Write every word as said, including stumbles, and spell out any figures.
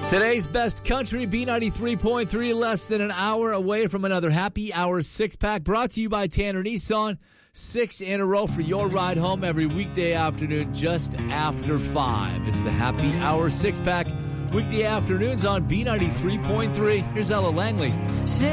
Today's best country, B ninety-three point three, less than an hour away from another happy hour six-pack, brought to you by Tanner Nissan. Six in a row for your ride home every weekday afternoon just after five. It's the happy hour six-pack, weekday afternoons on B ninety-three point three. Here's Ella Langley.